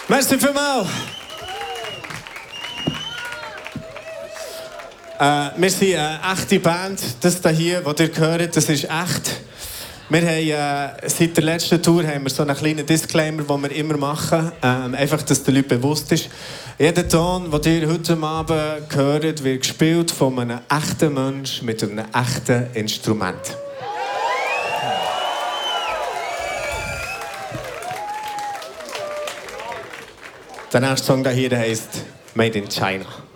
Merci vielmals. Wir sind eine echte Band. Das hier, was ihr hört, das ist echt. Wir haben, seit der letzten Tour haben wir so einen kleinen Disclaimer, den wir immer machen. Einfach, dass den Leuten bewusst ist. Jeder Ton, den ihr heute Abend hört, wird gespielt von einem echten Menschen mit einem echten Instrument. Der nächste Song hier heisst Made in China.